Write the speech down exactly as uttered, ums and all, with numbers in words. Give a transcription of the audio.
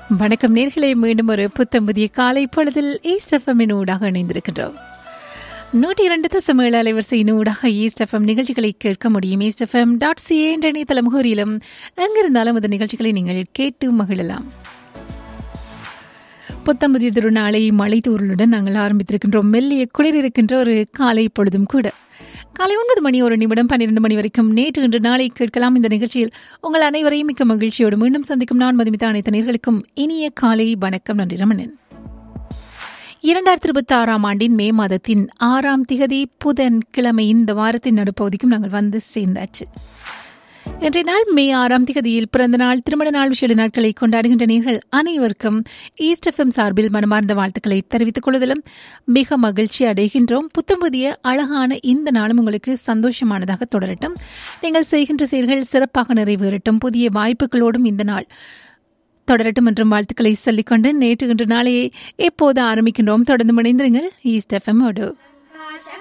வணக்கம் நேர்களை, மீண்டும் ஒரு புத்தம் புதிய காலை பொழுதில் ஈஸ்ட் எஃப்எம்மின் ஊடாக இணைந்திருக்கின்றோம். நூற்றி இரண்டு தசம் ஏழு அலைவரிசையின் ஊடாக ஈஸ்ட் எஃப்எம் நிகழ்ச்சிகளை கேட்க முடியும். ஈஸ்ட் எஃப்எம் டாட் சிஏ என்ற இணையதள முகவரியிலும் எங்கிருந்தாலும் அந்த நிகழ்ச்சிகளை நீங்கள் கேட்டு மகிழலாம். புத்தம் புதிய திருநாளை மழை தூறலுடன் நாங்கள் ஆரம்பித்திருக்கின்றோம். மெல்லிய குளிர் இருக்கின்ற ஒரு காலை பொழுதும் கூட. காலை ஒன்பது மணி ஒரு நிமிடம் பன்னிரண்டு மணி வரைக்கும் நேற்று இன்று நாளை கேட்கலாம். இந்த நிகழ்ச்சியில் உங்கள் அனைவரையும் மிக்க மகிழ்ச்சியோடு மீண்டும் சந்திக்கும் நான் மதுமிதா. அனைத்து நேர்களுக்கும் இனிய காலை வணக்கம். நன்றி ரமணன். இரண்டாயிரத்தி இருபத்தி ஆறாம் ஆண்டின் மே மாதத்தின் ஆறாம் திகதி புதன் கிழமை இந்த வாரத்தின் நடுப்பகுதிக்கும் நாங்கள் வந்து சேர்ந்தாச்சு. இன்றைய நாள் மே ஆறாம் திகதியில் பிறந்த நாள், திருமண நாள், விசேட நாட்களை கொண்டாடுகின்ற நேர்கள் அனைவருக்கும் ஈஸ்ட் எஃப்எம் சார்பில் மனமார்ந்த வாழ்த்துக்களை தெரிவித்துக் கொள்வதிலும் மிக மகிழ்ச்சி அடைகின்றோம். புத்தம் புதிய அழகான இந்த நாளும் உங்களுக்கு சந்தோஷமானதாக தொடரட்டும். நீங்கள் செய்கின்ற செயல்கள் சிறப்பாக நிறைவேறட்டும். புதிய வாய்ப்புகளோடும் இந்த நாள் தொடரட்டும் என்றும் வாழ்த்துக்களை சொல்லிக்கொண்டு நேற்று இன்று நாளையே எப்போது ஆரம்பிக்கின்றோம். தொடர்ந்து இணைந்திருங்கள் ஈஸ்ட் எஃப்எம் ஓடு.